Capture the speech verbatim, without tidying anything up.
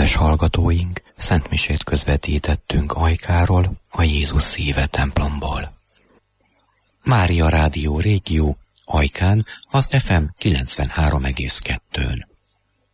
Kedves hallgatóink, szentmisét közvetítettünk Ajkáról, a Jézus Szíve templomból. Mária Rádió Régió, Ajkán, az ef em kilencvenhárom egész kettőn.